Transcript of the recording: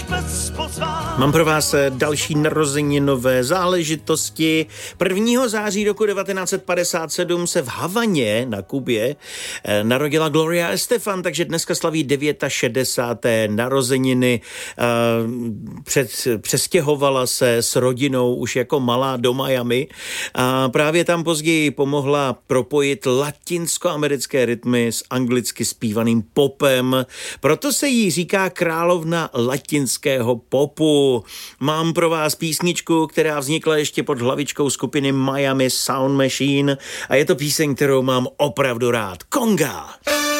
Mám pro vás další narozeninové záležitosti. 1. září roku 1957 se v Havaně na Kubě narodila Gloria Estefan, takže dneska slaví 69. narozeniny. Přestěhovala se s rodinou už jako malá do Miami a právě tam později pomohla propojit latinskoamerické rytmy s anglicky zpívaným popem. Proto se jí říká královna latinského popu. Mám pro vás písničku, která vznikla ještě pod hlavičkou skupiny Miami Sound Machine a je to píseň, kterou mám opravdu rád. Conga!